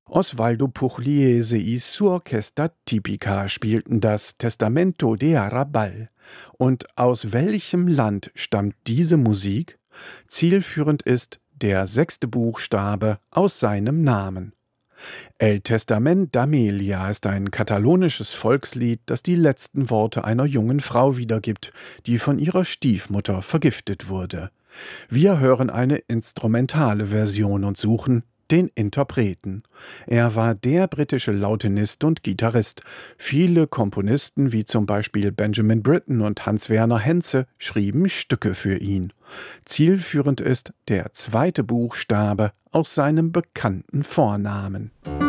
Osvaldo Pugliese y su Orquesta Tipica spielten das Testamento de Arrabal. Und aus welchem Land stammt diese Musik? Zielführend ist der 6. Buchstabe aus seinem Namen. El Testament d'Amelia ist ein katalonisches Volkslied, das die letzten Worte einer jungen Frau wiedergibt, die von ihrer Stiefmutter vergiftet wurde. Wir hören eine instrumentale Version und suchen den Interpreten. Er war der britische Lautenist und Gitarrist. Viele Komponisten, wie zum Beispiel Benjamin Britten und Hans-Werner Henze, schrieben Stücke für ihn. Zielführend ist der 2. Buchstabe aus seinem bekannten Vornamen.